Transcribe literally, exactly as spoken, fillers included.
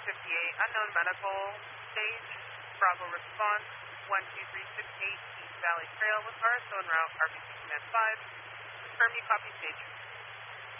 fifty-eight, unknown medical stage, Bravo response, one two three six eight East Valley Trail with R S O en route, R B C Command five. Confirm you copy stage.